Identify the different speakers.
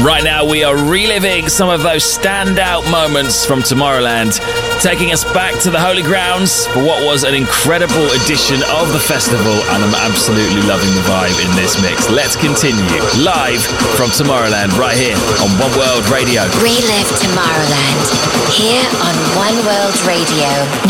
Speaker 1: Right now we are reliving some of those standout moments from Tomorrowland, taking us back to the holy grounds for what was an incredible edition of the festival, and I'm absolutely loving the vibe in this mix. Let's continue live from Tomorrowland right here on One World Radio.
Speaker 2: Relive Tomorrowland here on One World Radio.